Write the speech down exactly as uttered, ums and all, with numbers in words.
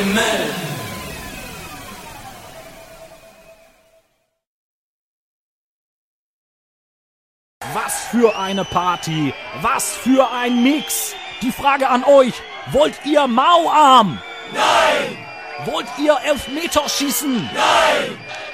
Was für eine Party! Was für ein Mix! Die Frage an euch, wollt ihr Mauarm? Nein! Wollt ihr Elfmeterschießen? Nein!